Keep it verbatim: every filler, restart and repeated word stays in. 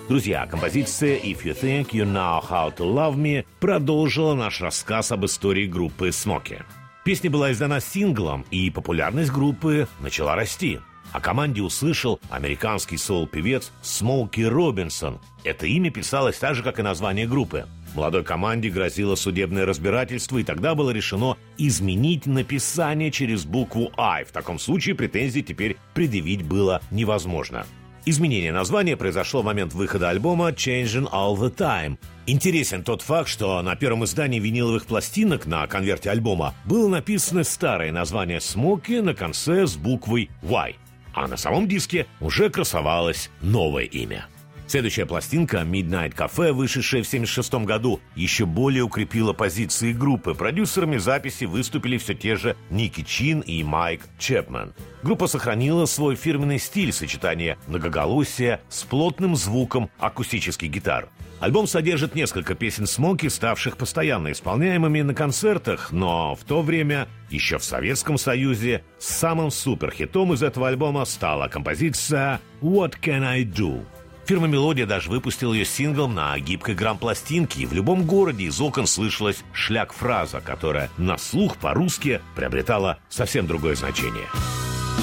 Друзья, композиция «If You Think You Know How To Love Me» продолжила наш рассказ об истории группы Смоки. Песня была издана синглом, и популярность группы начала расти. О команде услышал американский соул-певец Смоки Робинсон. Это имя писалось так же, как и название группы. Молодой команде грозило судебное разбирательство, и тогда было решено изменить написание через букву «I». В таком случае претензий теперь предъявить было невозможно. Изменение названия произошло в момент выхода альбома «Changing All the Time». Интересен тот факт, что на первом издании виниловых пластинок на конверте альбома было написано старое название «Смоки» на конце с буквой «Y», а на самом диске уже красовалось новое имя. Следующая пластинка «Midnight Cafe», вышедшая в семьдесят шестом году, еще более укрепила позиции группы. Продюсерами записи выступили все те же Ники Чин и Майк Чепмен. Группа сохранила свой фирменный стиль сочетания многоголосия с плотным звуком акустических гитар. Альбом содержит несколько песен Смоки, ставших постоянно исполняемыми на концертах, но в то время, еще в Советском Союзе, самым суперхитом из этого альбома стала композиция «What Can I Do?». Фирма «Мелодия» даже выпустила ее синглом на гибкой грамм-пластинке, и в любом городе из окон слышалась шляк-фраза, которая на слух по-русски приобретала совсем другое значение.